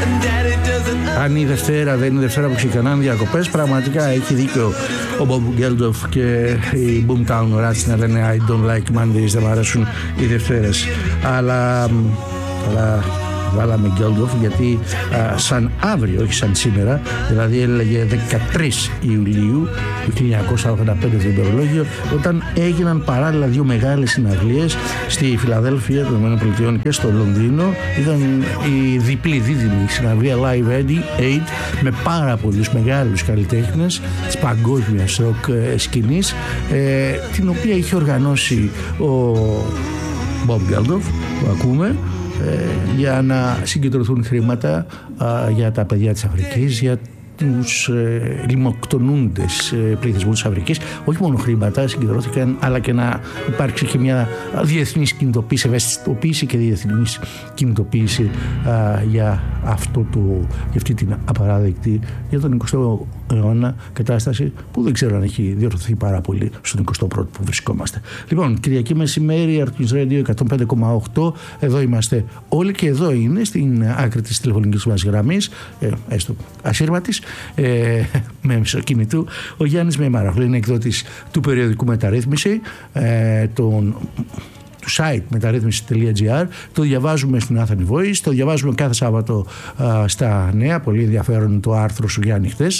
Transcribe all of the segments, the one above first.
Αν η Δευτέρα δεν είναι η Δευτέρα που ξεκινάνε διακοπές, πραγματικά έχει δίκιο ο Bob Geldof και οι Boomtown Rats να λένε I don't like Mondays, δεν μου αρέσουν οι Δευτέρες. Αλλά βάλαμε Geldof γιατί σαν αύριο, όχι σαν σήμερα, δηλαδή έλεγε 13 Ιουλίου του 1985 το ημερολόγιο, όταν έγιναν παράλληλα δύο μεγάλες συναυλίες στη Φιλαδέλφια των ΗΠΑ και στο Λονδίνο. Ήταν η διπλή δίδυμη συναυλία Live Aid με πάρα πολλούς μεγάλους καλλιτέχνες της παγκόσμιας ροκ σκηνής, την οποία είχε οργανώσει ο Bob Geldof που ακούμε, για να συγκεντρωθούν χρήματα για τα παιδιά της Αφρικής, για τους λιμοκτονούντες πληθυσμού της Αφρικής. Όχι μόνο χρήματα συγκεντρώθηκαν, αλλά και να υπάρξει και μια διεθνής κινητοποίηση, ευαισθητοποίηση και διεθνής κινητοποίηση για αυτή την απαράδεκτη για τον 20ο αιώνα κατάσταση που δεν ξέρω αν έχει διορθωθεί πάρα πολύ στον 21ο που βρισκόμαστε. Λοιπόν, Κυριακή μεσημέρι, Artemis Radio 105,8. Εδώ είμαστε όλοι και εδώ είναι στην άκρη της τηλεφωνικής μας γραμμής, έστω ασύρματης, με μισοκίνητου, ο Γιάννης Μεϊμαρόγλου. Είναι εκδότης του περιοδικού Μεταρρύθμιση, του site μεταρρύθμιση.gr. Το διαβάζουμε στην Athens Voice, το διαβάζουμε κάθε Σάββατο στα Νέα. Πολύ ενδιαφέρον το άρθρο σου, Γιάννη, χθες,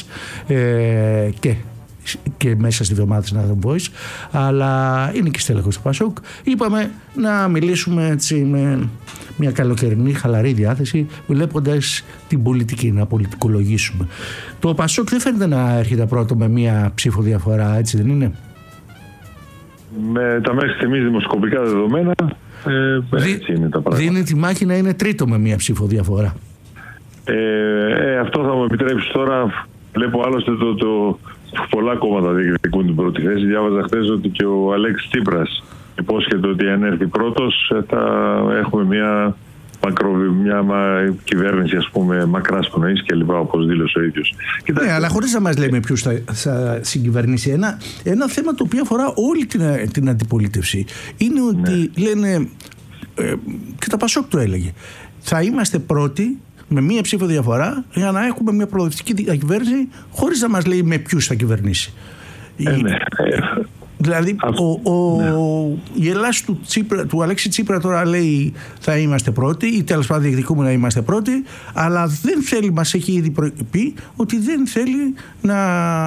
και μέσα στη εβδομάδα της Athens Voice, αλλά είναι και στέλεχος του Πασόκ. Είπαμε να μιλήσουμε έτσι με μια καλοκαιρινή χαλαρή διάθεση, βλέποντας την πολιτική, να πολιτικολογήσουμε. Το Πασόκ δεν φαίνεται να έρχεται πρώτο με μια ψήφο διαφορά, έτσι δεν είναι? Με τα μέχρι στιγμής δημοσκοπικά δεδομένα, έτσι είναι τα πράγματα. Δίνει τη μάχη να είναι τρίτο με μια ψήφο διαφορά. Αυτό θα μου επιτρέψει τώρα. Βλέπω άλλωστε πολλά κόμματα διεκδικούν την πρώτη θέση. Διάβαζα χθες ότι και ο Αλέξης Τσίπρας υπόσχεται ότι αν έρθει πρώτος θα έχουμε μια κυβέρνηση, ας πούμε, μακράς πνοής και λοιπά, όπως δήλωσε ο ίδιος. Ναι, αλλά χωρίς να μας λέει με ποιους θα συγκυβερνήσει. Ένα θέμα το οποίο αφορά όλη την αντιπολίτευση είναι ότι λένε, και τα Πασόκ το έλεγε, θα είμαστε πρώτοι με μία ψήφο διαφορά για να έχουμε μια προοδευτική διακυβέρνηση, χωρίς να μας λέει με ποιους θα κυβερνήσει. Ναι. Δηλαδή η Ελλάδα του Αλέξη Τσίπρα τώρα λέει θα είμαστε πρώτοι, ή τέλος πάντων διεκδικούμε να είμαστε πρώτοι, αλλά δεν θέλει, μας έχει ήδη πει ότι δεν θέλει να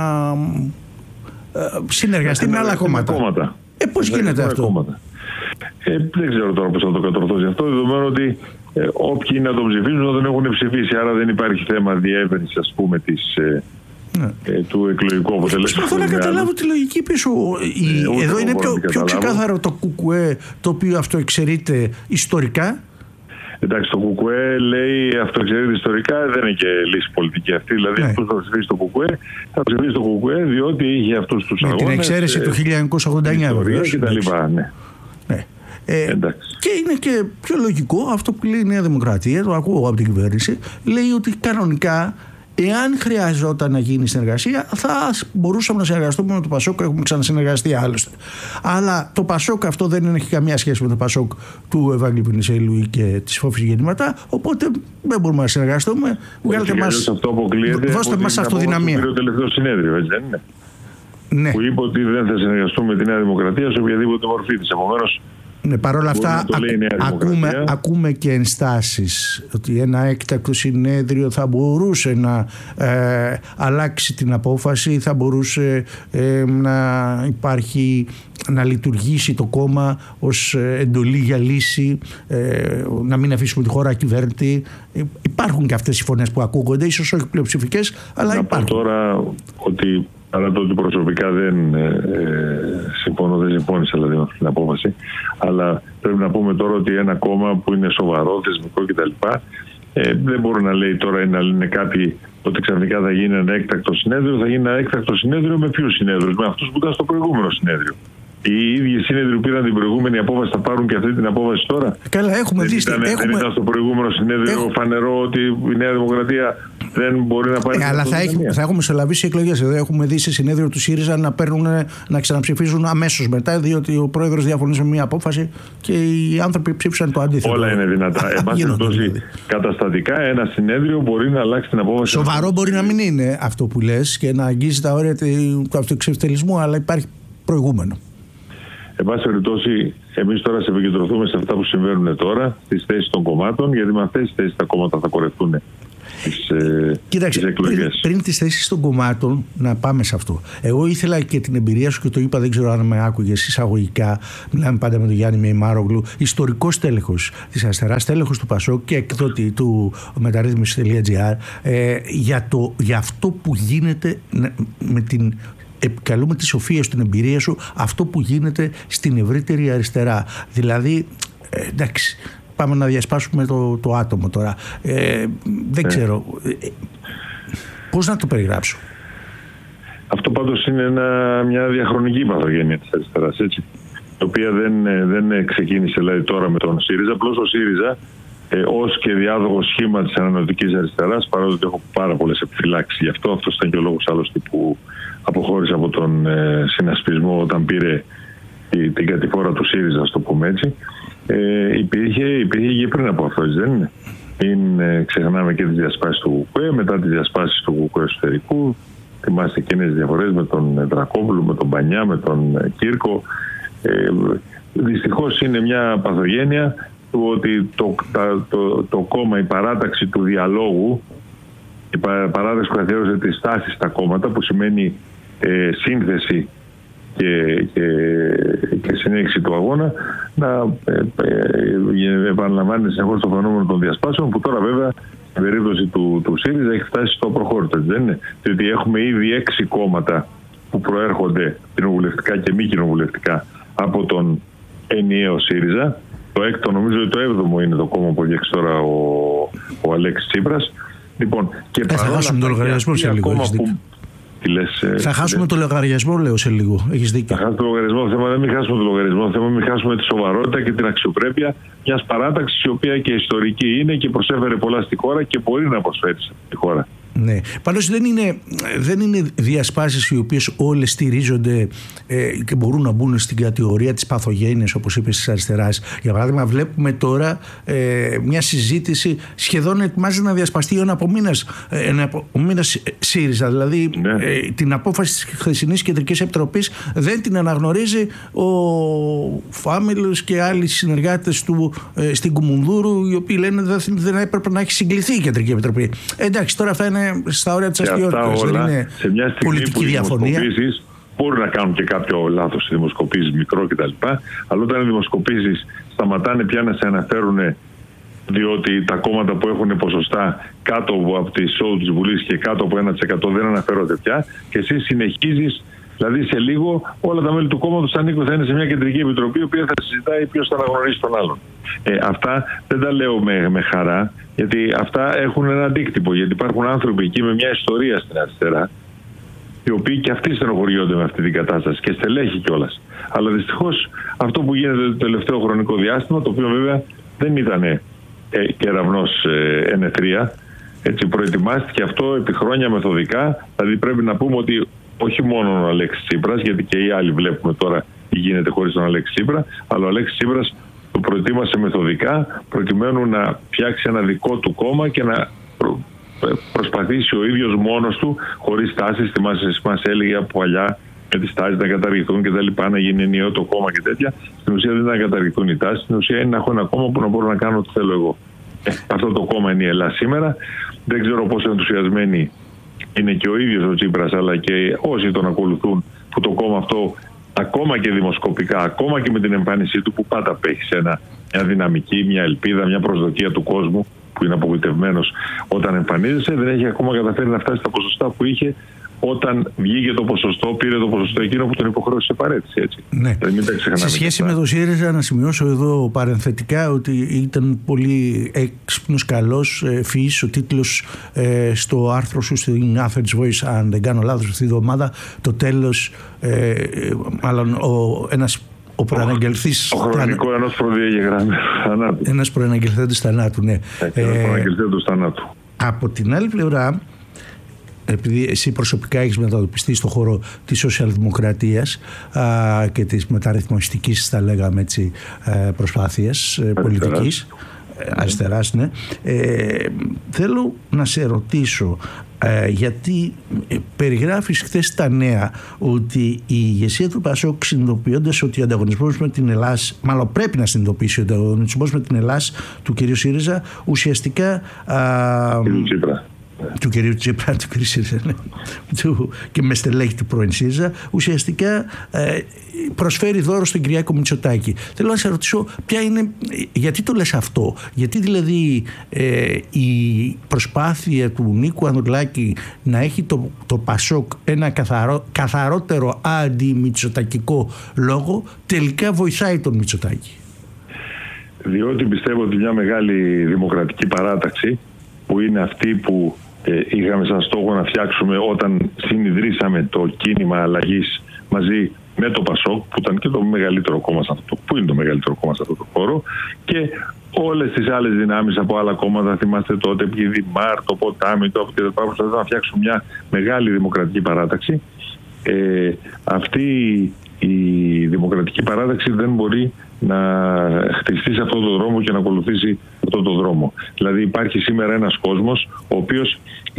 συνεργαστεί με άλλα κόμματα. Πώς γίνεται αυτό? Δεν ξέρω τώρα πώς θα το κατορθώσει αυτό, δεδομένου ότι όποιοι να το ψηφίζουν δεν έχουν ψηφίσει, άρα δεν υπάρχει θέμα διεύρυνσης, ας πούμε, του εκλογικού αποτελέσματος. Προσπαθώ να καταλάβω τη λογική πίσω. Εδώ είναι πιο ξεκάθαρο το ΚΚΕ, το οποίο αυτοεξαιρείται ιστορικά. Εντάξει, το ΚΚΕ λέει αυτοεξαιρείται ιστορικά, δεν είναι και λύση πολιτική αυτή. Δηλαδή, αυτός θα ψηφίσει το ΚΚΕ, θα ψηφίσει το ΚΚΕ διότι είχε αυτούς τους αγώνες. Με την εξαίρεση του 1989 βεβαίως. Και είναι και πιο λογικό αυτό που λέει η Νέα Δημοκρατία, το ακούω από την κυβέρνηση, λέει ότι κανονικά, εάν χρειαζόταν να γίνει συνεργασία, θα μπορούσαμε να συνεργαστούμε με το Πασόκ. Έχουμε ξανασυνεργαστεί άλλωστε. Αλλά το Πασόκ αυτό δεν έχει καμία σχέση με το Πασόκ του Ευάγγελου Βενιζέλου και της Φόφης Γεννήματα. Οπότε δεν μπορούμε να συνεργαστούμε. Βγάλετε μας, δώστε μας αυτοδυναμία. Το τελευταίο συνέδριο, έτσι δεν είναι? Ναι. Που είπε ότι δεν θα συνεργαστούμε με τη Νέα Δημοκρατία σε οποιαδήποτε μορφή της. Επομένως, ναι, παρόλα αυτά ακούμε και ενστάσεις ότι ένα έκτακτο συνέδριο θα μπορούσε να αλλάξει την απόφαση, θα μπορούσε να λειτουργήσει το κόμμα ως εντολή για λύση, να μην αφήσουμε τη χώρα ακυβέρνητη. Υπάρχουν και αυτές οι φωνές που ακούγονται, ίσως όχι πλειοψηφικές, αλλά υπάρχουν. Τώρα ότι αλλά το ότι προσωπικά δεν συμφώνησα δηλαδή με αυτή την απόφαση, αλλά πρέπει να πούμε τώρα ότι ένα κόμμα που είναι σοβαρό, θεσμικό κτλ. Δεν μπορεί να λέει τώρα να λένε κάποιοι ότι ξαφνικά θα γίνει ένα έκτακτο συνέδριο. Θα γίνει ένα έκτακτο συνέδριο με ποιους συνέδριους? Με αυτούς που ήταν στο προηγούμενο συνέδριο. Οι ίδιοι συνέδριοι που πήραν την προηγούμενη απόφαση θα πάρουν και αυτή την απόφαση τώρα. Καλά, έχουμε δει. Δεν ήταν στο προηγούμενο συνέδριο φανερό ότι η Νέα Δημοκρατία δεν μπορεί να πάρει. Αλλά θα έχουμε μεσολαβήσει εκλογές. Εδώ έχουμε δει σε συνέδριο του ΣΥΡΙΖΑ να ξαναψηφίζουν αμέσως μετά, διότι ο πρόεδρος διαφωνήσε με μια απόφαση και οι άνθρωποι ψήφισαν το αντίθετο. Όλα είναι δυνατά. Εν πάση περιπτώσει, καταστατικά ένα συνέδριο μπορεί να αλλάξει την απόφαση. Σοβαρό μπορεί να μην είναι αυτό που λες και να αγγίζει τα όρια του αυτοεξευτελισμού, αλλά υπάρχει προηγούμενο. Εν πάση περιπτώσει, εμείς τώρα σε επικεντρωθούμε σε αυτά που συμβαίνουν τώρα, στις θέσεις των κομμάτων, γιατί με αυτές τις θέσεις τα κόμματα θα κορευτούν τις εκλογές. Πριν τις θέσεις των κομμάτων, να πάμε σε αυτό. Εγώ ήθελα και την εμπειρία σου και το είπα, δεν ξέρω αν με άκουγες εισαγωγικά. Μιλάμε πάντα με τον Γιάννη Μεϊμάρογλου, ιστορικός τέλεχος της αριστεράς, τέλεχος του ΠΑΣΟΚ και εκδότη του μεταρρύθμισης.gr, για αυτό που γίνεται με την. Επικαλούμε τη σοφία στην εμπειρία σου αυτό που γίνεται στην ευρύτερη αριστερά. Δηλαδή, εντάξει, πάμε να διασπάσουμε το άτομο τώρα. Δεν ξέρω. Πώς να το περιγράψω. Αυτό πάντως είναι μια διαχρονική παθογένεια της αριστεράς, έτσι, η οποία δεν ξεκίνησε δηλαδή τώρα με τον ΣΥΡΙΖΑ. Απλώς ο ΣΥΡΙΖΑ ως και διάδοχος σχήμα της ανανεωτικής αριστεράς, παρόλο ότι έχω πάρα πολλές επιφυλάξεις γι' αυτό, αυτός ήταν και ο λόγος άλλωστε που αποχώρησε από τον συνασπισμό όταν πήρε την κατηφόρα του ΣΥΡΙΖΑ, ας το πούμε έτσι. Υπήρχε και πριν από αυτό, δεν είναι. Μην ξεχνάμε και τις διασπάσεις του ΚΚΕ, μετά τις διασπάσεις του ΚΚΕ εσωτερικού. Θυμάστε εκείνες τις διαφορές με τον Δρακόπουλο, με τον Μπανιά, με τον Κύρκο. Δυστυχώς είναι μια παθογένεια του ότι το κόμμα, η παράταξη του διαλόγου, η παράταξη που καθιέρωσε τις στάσεις στα κόμματα, που σημαίνει σύνθεση και συνέχιση του αγώνα, να επαναλαμβάνεται συνεχώς το φαινόμενο των διασπάσεων, που τώρα βέβαια στην περίπτωση του ΣΥΡΙΖΑ έχει φτάσει στο προχώρητο, δεν είναι? Διότι έχουμε ήδη 6 κόμματα που προέρχονται κοινοβουλευτικά και μη κοινοβουλευτικά από τον ενιαίο ΣΥΡΙΖΑ. Το έκτο, νομίζω ότι το 7ο είναι το κόμμα που έχει τώρα ο Αλέξης Τσίπρας. Λοιπόν, και θα χάσουμε το λογαριασμό σε λίγο. Θα χάσουμε το λογαριασμό, λέω, σε λίγο. Έχεις δίκιο. Θα χάσουμε το λογαριασμό. Θέμα δεν μην χάσουμε το λογαριασμό. Θέμα μην χάσουμε τη σοβαρότητα και την αξιοπρέπεια μιας παράταξης, η οποία και ιστορική είναι και προσέφερε πολλά στη χώρα και μπορεί να προσφέρει στη χώρα. Ναι. Πάντως δεν είναι διασπάσεις οι οποίες όλες στηρίζονται και μπορούν να μπουν στην κατηγορία της παθογένειας, όπως είπες, της αριστεράς. Για παράδειγμα, βλέπουμε τώρα μια συζήτηση, σχεδόν ετοιμάζει να διασπαστεί ένα από μήνας ΣΥΡΙΖΑ. Δηλαδή την απόφαση της χθεσινής Κεντρικής Επιτροπής δεν την αναγνωρίζει ο Φάμελος και άλλοι συνεργάτες του στην Κουμουνδούρου, οι οποίοι λένε δεν έπρεπε να έχει συγκληθεί η Κεντρική Επιτροπή. Εντάξει, τώρα θα είναι στα όρια της αστιότητας, δεν είναι σε μια πολιτική διαφωνία. Μπορούν να κάνουν και κάποιο λάθος οι δημοσκοπήσεις, μικρό κτλ. Αλλά όταν οι δημοσκοπήσεις σταματάνε πια να σε αναφέρουν, διότι τα κόμματα που έχουν ποσοστά κάτω από τη εισόδου της Βουλής και κάτω από 1% δεν αναφέρονται πια, και εσύ συνεχίζεις. Δηλαδή σε λίγο όλα τα μέλη του κόμματος θα είναι σε μια κεντρική επιτροπή, η οποία θα συζητάει ποιος θα αναγνωρίσει τον άλλον. Αυτά δεν τα λέω με χαρά, γιατί αυτά έχουν ένα αντίκτυπο. Γιατί υπάρχουν άνθρωποι εκεί με μια ιστορία στην αριστερά, οι οποίοι και αυτοί στενοχωριόνται με αυτή την κατάσταση και στελέχοι κιόλας. Αλλά δυστυχώς αυτό που γίνεται το τελευταίο χρονικό διάστημα, το οποίο βέβαια δεν ήταν κεραυνός ενεθρία, έτσι προετοιμάστηκε αυτό επί χρόνια μεθοδικά. Δηλαδή πρέπει να πούμε ότι όχι μόνο ο Αλέξης Τσίπρας, γιατί και οι άλλοι βλέπουμε τώρα τι γίνεται χωρίς τον Αλέξη Τσίπρα, αλλά ο Αλέξης Τσίπρας το προετοίμασε μεθοδικά προκειμένου να φτιάξει ένα δικό του κόμμα και να προσπαθήσει ο ίδιος μόνος του, χωρίς τάσεις. Θυμάσαι έλεγε από παλιά με τις τάσεις να καταργηθούν και τα λοιπά, να γίνει ενιαίο το κόμμα και τέτοια. Στην ουσία δεν είναι να καταργηθούν οι τάσεις, στην ουσία είναι να έχω ένα κόμμα που να μπορώ να κάνω ό,τι θέλω εγώ. Αυτό το κόμμα είναι η Ελλάδα σήμερα. Δεν ξέρω πόσο ενθουσιασμένοι είναι και ο ίδιος ο Τσίπρας, αλλά και όσοι τον ακολουθούν, που το κόμμα αυτό ακόμα και δημοσκοπικά, ακόμα και με την εμφάνισή του, που πάντα απέχει σε μια δυναμική, μια ελπίδα, μια προσδοκία του κόσμου που είναι απογοητευμένος όταν εμφανίζεσαι, δεν έχει ακόμα καταφέρει να φτάσει στα ποσοστά που είχε όταν βγήκε το ποσοστό, πήρε το ποσοστό εκείνο που τον υποχρέωσε σε παρέτηση. Έτσι. Ναι. Σε σχέση με το ΣΥΡΙΖΑ, να σημειώσω εδώ παρενθετικά ότι ήταν πολύ έξυπνος, καλός, φυής ο τίτλος στο άρθρο σου στην Athens Voice, αν δεν κάνω λάθος, αυτή τη εβδομάδα, το τέλος, μάλλον ο προαναγγελθής. Ο χρονικό ενός προδιαγεγραμμένου θανάτου. Ένας προαναγγελθέντος θανάτου, ναι. Ένας προαναγγελθέντος θανάτου. Από την άλλη πλευρά, επειδή εσύ προσωπικά έχεις μετατοπιστεί στον χώρο της σοσιαλδημοκρατίας και της μεταρρυθμιστικής, θα λέγαμε έτσι, προσπάθειας πολιτικής, αριστεράς, ναι, θέλω να σε ρωτήσω, γιατί περιγράφεις χθες στα νέα ότι η ηγεσία του ΠΑΣΟΚ, συνειδητοποιώντας ότι ο ανταγωνισμός με την Ελλάς, μάλλον πρέπει να συνειδητοποιήσει ότι ο ανταγωνισμός με την Ελλάς του κ. ΣΥΡΙΖΑ ουσιαστικά του κυρίου Τσίπρα, του κυρίου ΣΥΡΙΖΑ, ναι, και με στελέχη του πρώην ΣΥΡΙΖΑ, ουσιαστικά προσφέρει δώρο στον Κυριάκο Μητσοτάκη. Θέλω να σε ρωτήσω, γιατί το λες αυτό, γιατί δηλαδή η προσπάθεια του Νίκου Ανδρουλάκη να έχει το ΠΑΣΟΚ ένα καθαρότερο αντιμητσοτακικό λόγο τελικά βοηθάει τον Μητσοτάκη? Διότι πιστεύω ότι μια μεγάλη δημοκρατική παράταξη, που είναι αυτή που είχαμε σαν στόχο να φτιάξουμε όταν συνειδρήσαμε το κίνημα αλλαγής μαζί με το ΠΑΣΟΚ, που ήταν και το μεγαλύτερο κόμμα σε αυτό, που είναι το μεγαλύτερο κόμμα σε αυτό το χώρο, και όλες τις άλλες δυνάμεις από άλλα κόμματα, θυμάστε τότε, η Δημάρ, το Ποτάμι, το κτλ. Προσπαθούμε να φτιάξουμε μια μεγάλη δημοκρατική παράταξη. Αυτή η δημοκρατική παράταξη δεν μπορεί να χτιστεί σε αυτόν τον δρόμο και να ακολουθήσει αυτόν τον δρόμο. Δηλαδή υπάρχει σήμερα ένας κόσμος ο οποίος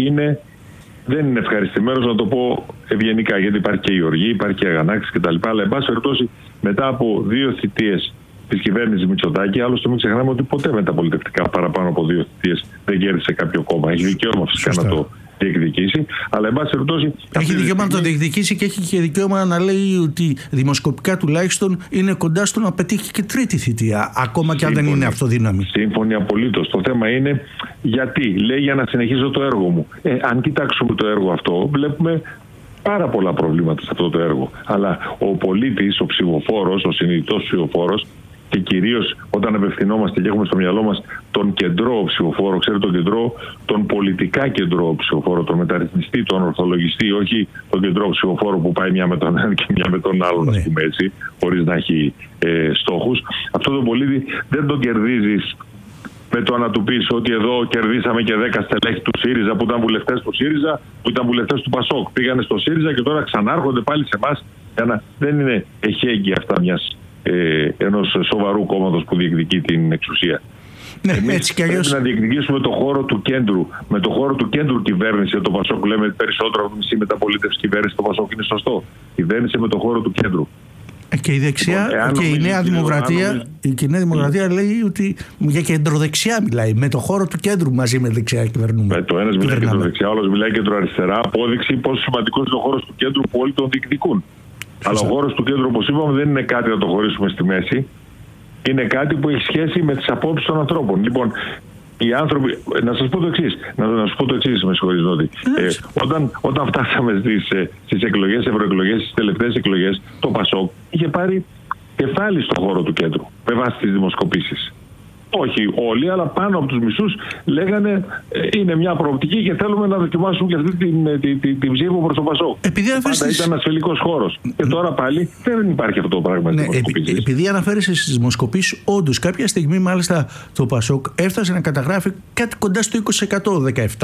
δεν είναι ευχαριστημένος, να το πω ευγενικά, γιατί υπάρχει και η οργή, υπάρχει και η αγανάκτηση κτλ. Αλλά εν πάση περιπτώσει, μετά από 2 θητείες της κυβέρνησης Μητσοτάκη, άλλωστε μην ξεχνάμε ότι ποτέ με τα πολιτευτικά παραπάνω από 2 θητείες δεν κέρδισε κάποιο κόμμα. Έχει δικαίωμα φυσικά να το διεκδικήσει, αλλά εν πάση περιπτώσει. Έχει δικαίωμα να το διεκδικήσει και έχει και δικαίωμα να λέει ότι δημοσκοπικά τουλάχιστον είναι κοντά στο να πετύχει και 3η θητεία, ακόμα και αν δεν είναι αυτοδύναμη. Σύμφωνοι απολύτως. Το θέμα είναι γιατί. Λέει για να συνεχίσω το έργο μου. Αν κοιτάξουμε το έργο αυτό, βλέπουμε πάρα πολλά προβλήματα σε αυτό το έργο. Αλλά ο πολίτης, ο ψηφοφόρος, ο συνειδητός ψηφοφόρος, και κυρίως όταν απευθυνόμαστε και έχουμε στο μυαλό μας τον κεντρό ψηφοφόρο, ξέρετε, τον κεντρό, τον πολιτικά κεντρό ψηφοφόρο, τον μεταρρυθμιστή, τον ορθολογιστή, όχι τον κεντρό ψηφοφόρο που πάει μια με τον έναν και μια με τον άλλον, ας πούμε έτσι, χωρίς να έχει στόχους. Αυτό τον πολίτη δεν τον κερδίζεις με το να του πεις ότι εδώ κερδίσαμε και 10 στελέχη του ΣΥΡΙΖΑ που ήταν βουλευτές του ΣΥΡΙΖΑ, που ήταν βουλευτές του ΠΑΣΟΚ. Πήγανε στο ΣΥΡΙΖΑ και τώρα ξανάρχονται πάλι σε εμάς. Δεν είναι εχέγγυα αυτά ενός σοβαρού κόμματος που διεκδικεί την εξουσία. Ναι, έτσι κι αλλιώς. Πρέπει να διεκδικήσουμε το χώρο του κέντρου. Με το χώρο του κέντρου κυβέρνηση, το ΠΑΣΟΚ λέμε περισσότερο από μισή μεταπολίτευση κυβέρνηση, το ΠΑΣΟΚ είναι σωστό. Κυβέρνηση με το χώρο του κέντρου. Και η δεξιά και η Νέα Δημοκρατία, η Νέα Δημοκρατία λέει ότι για κεντροδεξιά μιλάει. Με το χώρο του κέντρου μαζί με δεξιά κυβερνούμε. Το ένας μιλάει κεντροδεξιά, ο άλλος μιλάει κεντροαριστερά. Απόδειξη πόσο σημαντικός είναι ο χώρος του κέντρου που όλοι τον διεκδικούν. Αλλά ο χώρος του κέντρου, όπως είπαμε, δεν είναι κάτι να το χωρίσουμε στη μέση. Είναι κάτι που έχει σχέση με τις απόψεις των ανθρώπων. Λοιπόν, οι άνθρωποι. Να σας πω το εξής. Με συγχωρείς, Νότι. Όταν φτάσαμε στις εκλογές, ευρωεκλογές, στις τελευταίες εκλογές, το ΠΑΣΟΚ είχε πάρει κεφάλι στον χώρο του κέντρου με βάση τις δημοσκοπήσεις. Όχι όλοι, αλλά πάνω από τους μισούς λέγανε είναι μια προοπτική και θέλουμε να δοκιμάσουμε και αυτή την ψήφο προς το ΠΑΣΟΚ. Πάντα ήταν ένας φιλικός χώρος. Και τώρα πάλι δεν υπάρχει αυτό το πράγμα. Ναι, επειδή αναφέρεσαι στις δημοσκοπήσεις, όντως κάποια στιγμή μάλιστα το ΠΑΣΟΚ έφτασε να καταγράφει κάτι κοντά στο 20%,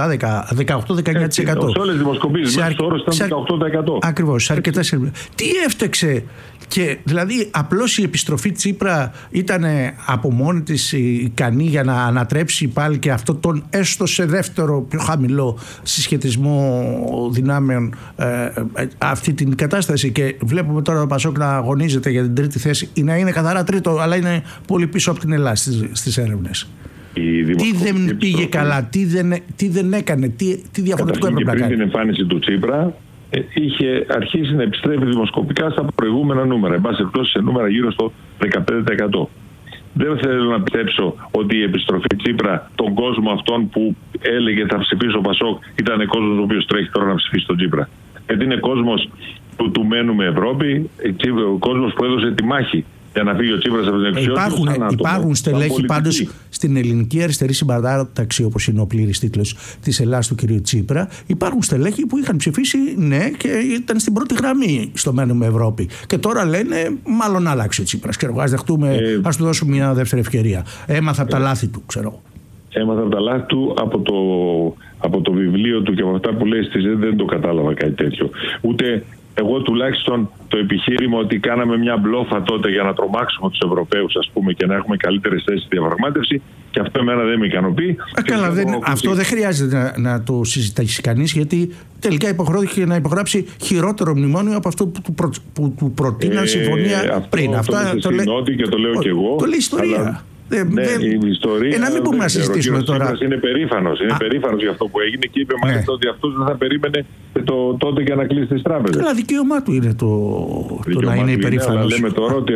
18-19%. Σε όλες τις δημοσκοπήσεις μέσος όρος ήταν 18%. Ακριβώς, σε αρκετές. Τι έφταξε? Και δηλαδή απλώς η επιστροφή Τσίπρα ήταν από μόνη της ικανή για να ανατρέψει πάλι και αυτό τον έστω σε δεύτερο πιο χαμηλό συσχετισμό δυνάμεων αυτή την κατάσταση? Και βλέπουμε τώρα το ΠΑΣΟΚ να αγωνίζεται για την 3η θέση ή να είναι καθαρά τρίτο, αλλά είναι πολύ πίσω από την Ελλάδα στις έρευνες. Τι δεν πήγε καλά, τι δεν έκανε, τι διαφορετικό έπρεπε να κάνει? Πριν την εμφάνιση του Τσίπρα είχε αρχίσει να επιστρέφει δημοσκοπικά στα προηγούμενα νούμερα. Εν πάση περιπτώσει σε νούμερα γύρω στο 15%. Δεν θέλω να πιστέψω ότι η επιστροφή Τσίπρα, τον κόσμο αυτόν που έλεγε θα ψηφίσει ο ΠΑΣΟΚ, ήταν κόσμος ο οποίος τρέχει τώρα να ψηφίσει τον Τσίπρα. Γιατί είναι κόσμος του μένουμε Ευρώπη, ο κόσμος που έδωσε τη μάχη για να φύγει ο Τσίπρας από την εξουσία. Υπάρχουν στελέχη πάντως στην ελληνική αριστερή συμπαράταξη, όπως είναι ο πλήρης τίτλος της Ελλάδας του κ. Τσίπρα. Υπάρχουν στελέχη που είχαν ψηφίσει ναι και ήταν στην πρώτη γραμμή στο μένουμε Ευρώπη. Και τώρα λένε μάλλον άλλαξε ο Τσίπρας. Ας δεχτούμε, ας του δώσουμε μια δεύτερη ευκαιρία. Έμαθα από τα λάθη του, ξέρω. Έμαθα από τα λάθη του από το βιβλίο του και από αυτά που λέει στη ΖΕΔ δεν το κατάλαβα κάτι τέτοιο. Ούτε εγώ τουλάχιστον το επιχείρημα ότι κάναμε μια μπλόφα τότε για να τρομάξουμε τους Ευρωπαίους, ας πούμε, και να έχουμε καλύτερες θέσεις στη διαπραγμάτευση, και αυτό εμένα δεν με ικανοποιεί. Καλά, αυτό δεν χρειάζεται να το συζητήσει κανείς, γιατί τελικά υποχρεώθηκε να υπογράψει χειρότερο μνημόνιο από αυτό που του προτείναν συμφωνία πριν. Αυτά το λέει και το λέω και εγώ. Το λέει η ιστορία. Η ιστορία. Να μην πούμε να συζητήσουμε τώρα. Είναι περήφανος. Είναι περήφανος για αυτό που έγινε και είπε μάλιστα ότι αυτός δεν θα περίμενε τότε για να κλείσει τις τράπεζες. Καλά, δικαίωμά του είναι το να είναι υπερήφανος. Αλλά λέμε τώρα ότι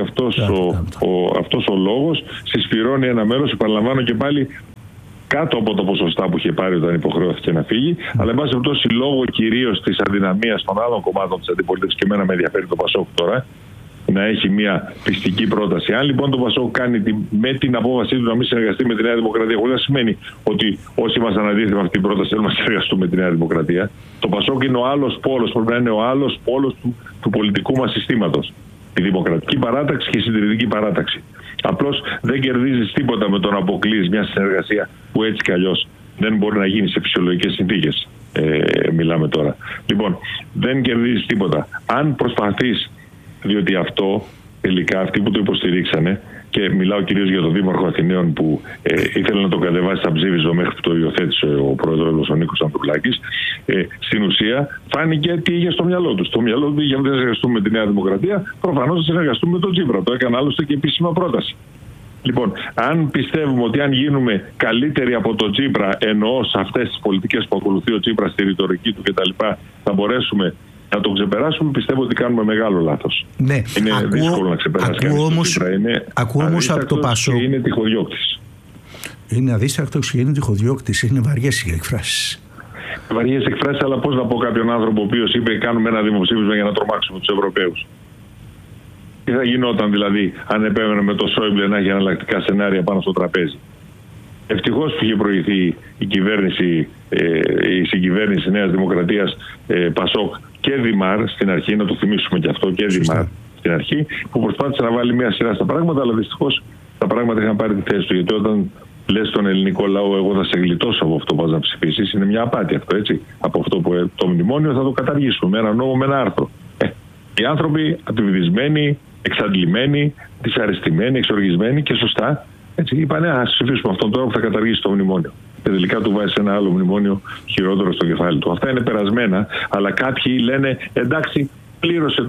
αυτός ο λόγος συσφυρώνει ένα μέρος, επαναλαμβάνω και πάλι, κάτω από το ποσοστά που είχε πάρει όταν υποχρεώθηκε να φύγει. Αλλά, εν πάση περιπτώσει, λόγω κυρίως της αδυναμίας των άλλων κομμάτων της αντιπολίτευσης, και εμένα με ενδιαφέρει το Πασόκ τώρα, να έχει μια πιστική πρόταση. Αν λοιπόν το Πασόκ κάνει με την απόφασή του να μην συνεργαστεί με τη Νέα Δημοκρατία, χωρίς να σημαίνει ότι όσοι ήμασταν αντίθετοι με αυτή την πρόταση θέλουμε να συνεργαστούμε με τη Νέα Δημοκρατία, το Πασόκ είναι ο άλλος πόλος, πρέπει να είναι ο άλλος πόλος του πολιτικού μας συστήματος. Η δημοκρατική παράταξη και η συντηρητική παράταξη. Απλώς δεν κερδίζεις τίποτα με το να αποκλείεις μια συνεργασία που έτσι κι αλλιώς δεν μπορεί να γίνει σε φυσιολογικές συνθήκες. Μιλάμε τώρα. Λοιπόν, δεν κερδίζεις τίποτα. Αν προσπαθείς, διότι αυτό τελικά αυτοί που το υποστηρίξανε, και μιλάω κυρίως για τον Δήμαρχο Αθηναίων που ήθελε να το κατεβάσει σαν ψήφισμα μέχρι που το υιοθέτησε ο πρόεδρος ο Νίκος Ανδρουλάκης, στην ουσία φάνηκε τι είχε στο μυαλό του. Στο μυαλό του είχε να συνεργαστούμε με τη Νέα Δημοκρατία, προφανώς θα συνεργαστούμε με τον Τσίπρα. Το έκανε άλλωστε και επίσημα πρόταση. Λοιπόν, αν πιστεύουμε ότι αν γίνουμε καλύτεροι από τον Τσίπρα, εννοώ σε αυτές τις πολιτικές που ακολουθεί ο Τσίπρας, στη ρητορική του κτλ., θα μπορέσουμε να το ξεπεράσουμε, πιστεύω ότι κάνουμε μεγάλο λάθος. Ναι. Είναι δύσκολο να ξεπεράσει κανείς. Ακούω όμως από το Πασόκ. Είναι τυχοδιώκτης. Είναι αδίστακτος και είναι τυχοδιώκτης. Είναι βαριές οι εκφράσεις. Βαριές εκφράσεις, αλλά πώς να πω κάποιον άνθρωπο ο οποίος είπε κάνουμε ένα δημοψήφισμα για να τρομάξουμε τους Ευρωπαίους. Τι θα γινόταν δηλαδή αν επέμενε με το Σόιμπλε να έχει εναλλακτικά σενάρια πάνω στο τραπέζι. Ευτυχώς που είχε προηγηθεί η συγκυβέρνηση Νέας Δημοκρατίας, Πασόκ και Δημάρ στην αρχή, να το θυμίσουμε και αυτό, και Δημάρ στην αρχή, που προσπάθησε να βάλει μια σειρά στα πράγματα, αλλά δυστυχώς τα πράγματα είχαν πάρει τη θέση του. Γιατί όταν λες στον ελληνικό λαό, εγώ θα σε γλιτώσω από αυτό που vas να ψηφίσεις, είναι μια απάτη αυτό, έτσι. Από αυτό που το μνημόνιο θα το καταργήσουμε με ένα νόμο, με ένα άρθρο. Οι άνθρωποι απειβδισμένοι, εξαντλημένοι, δυσαρεστημένοι, εξοργισμένοι και σωστά, έτσι, είπανε ας ψηφίσουμε αυτόν τώρα που θα καταργήσει το μνημόνιο. Και τελικά του βάζει ένα άλλο μνημόνιο χειρότερο στο κεφάλι του. Αυτά είναι περασμένα, αλλά κάποιοι λένε εντάξει, πλήρωσε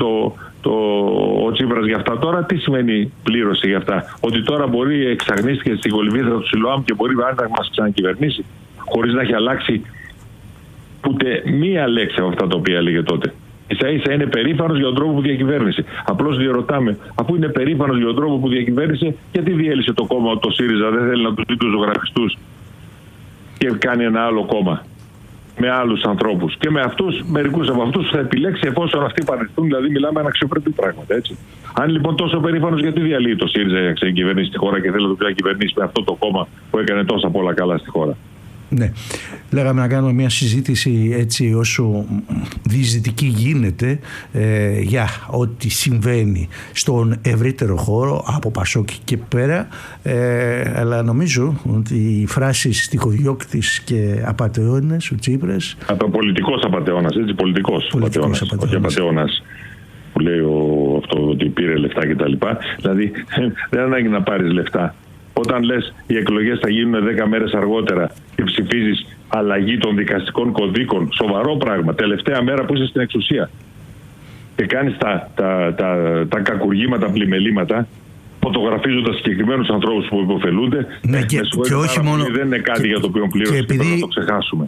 ο Τσίπρας για αυτά. Τώρα τι σημαίνει πλήρωσε για αυτά? Ότι τώρα μπορεί, εξαγνίστηκε στην κολυβήθρα του Σιλοάμ και μπορεί να μας ξανακυβερνήσει, χωρίς να έχει αλλάξει ούτε μία λέξη από αυτά τα οποία έλεγε τότε. Ίσα-ίσα είναι περήφανος για τον τρόπο που διακυβέρνησε. Απλώς διερωτάμε, αφού είναι περήφανος για τον τρόπο που διακυβέρνησε, γιατί διέλυσε το κόμμα το ΣΥΡΙΖΑ, δεν θέλει να τους δει τους ζωγραφιστούς και κάνει ένα άλλο κόμμα με άλλους ανθρώπους. Και με αυτούς, μερικούς από αυτούς θα επιλέξει εφόσον αυτοί παρελθούν, δηλαδή μιλάμε ένα αξιοπρεπή πράγματα, έτσι. Αν λοιπόν τόσο περήφανος, γιατί διαλύει το ΣΥΡΙΖΑ για να ξεκυβερνήσει τη χώρα και θέλει να το ξεκυβερνήσει με αυτό το κόμμα που έκανε τόσα πολλά καλά στη χώρα? Ναι. Λέγαμε να κάνουμε μια συζήτηση έτσι όσο διεισδυτική γίνεται για ό,τι συμβαίνει στον ευρύτερο χώρο από Πασόκ και πέρα, αλλά νομίζω ότι οι φράσεις τυχοδιώκτης και απατεώνας, ο Τσίπρας... Πολιτικός απατεώνας, έτσι, πολιτικός απατεώνας, όχι απατεώνας που λέει αυτό ότι πήρε λεφτά κτλ. Δηλαδή δεν ανάγκη να πάρεις λεφτά. Όταν λες οι εκλογές θα γίνουν 10 μέρες αργότερα και ψηφίζεις αλλαγή των δικαστικών κωδίκων, σοβαρό πράγμα, τελευταία μέρα που είσαι στην εξουσία, και κάνεις τα κακουργήματα, πλημελήματα, φωτογραφίζοντας συγκεκριμένους ανθρώπους που υποφελούνται, ναι, και όχι μόνο, δεν είναι κάτι για το οποίο πλήρως και πρέπει να το ξεχάσουμε.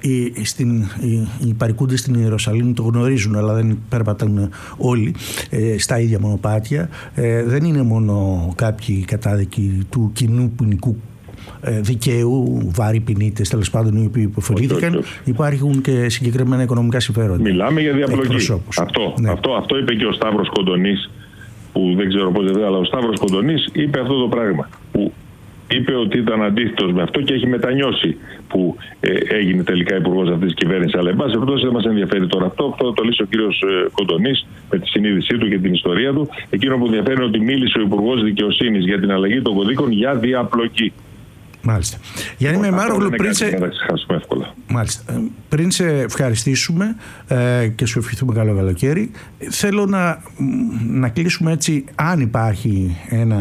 Οι παρικούντες στην Ιερουσαλήμ το γνωρίζουν, αλλά δεν περπατούν όλοι στα ίδια μονοπάτια. Δεν είναι μόνο κάποιοι κατάδικοι του κοινού ποινικού δικαίου, βάρη ποινίτες, τέλος πάντων, οι οποίοι υποφελήθηκαν. Υπάρχουν και συγκεκριμένα οικονομικά συμφέροντα. Μιλάμε για διαπλοκή. Αυτό είπε και ο Σταύρος Κοντονής, που δεν ξέρω πώς αλλά ο Σταύρος Κοντονής είπε αυτό το πράγμα. Που είπε ότι ήταν αντίθετος με αυτό και έχει μετανιώσει που έγινε τελικά υπουργός αυτής της κυβέρνησης. Αλλά εν πάση περιπτώσει δεν μας ενδιαφέρει τώρα αυτό. Αυτό το λύσει ο κύριος Κοντονής με τη συνείδησή του και την ιστορία του. Εκείνο που ενδιαφέρει είναι ότι μίλησε ο Υπουργός Δικαιοσύνης για την αλλαγή των κωδίκων για διαπλοκή. Μάλιστα. Γιάννη Μεμάρογλου, πριν σε ευχαριστήσουμε και σου ευχηθούμε καλό καλοκαίρι, θέλω να κλείσουμε έτσι, αν υπάρχει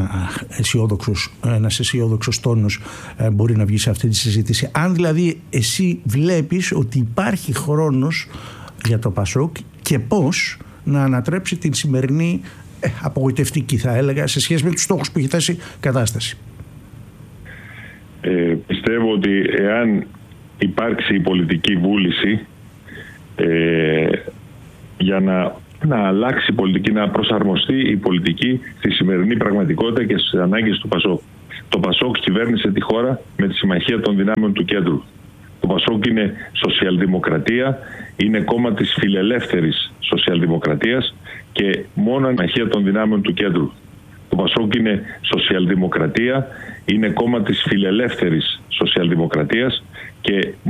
ένας αισιόδοξος τόνος μπορεί να βγει σε αυτή τη συζήτηση. Αν δηλαδή εσύ βλέπεις ότι υπάρχει χρόνος για το ΠΑΣΟΚ και πώς να ανατρέψει την σημερινή απογοητευτική, θα έλεγα, σε σχέση με τους στόχους που έχει θέσει κατάσταση. Πιστεύω ότι εάν υπάρξει η πολιτική βούληση για να αλλάξει η πολιτική, να προσαρμοστεί η πολιτική στη σημερινή πραγματικότητα και στις ανάγκες του ΠΑΣΟΚ. Το ΠΑΣΟΚ κυβέρνησε τη χώρα με τη συμμαχία των δυνάμεων του κέντρου. Το ΠΑΣΟΚ είναι σοσιαλδημοκρατία, είναι κόμμα της φιλελεύθερης σοσιαλδημοκρατίας και μόνο η συμμαχία των δυνάμεων του κέντρου. Το ΠΑΣΟΚ είναι σοσιαλδημοκρατία, είναι κόμμα της φιλελεύθερης σοσιαλδημοκρατίας και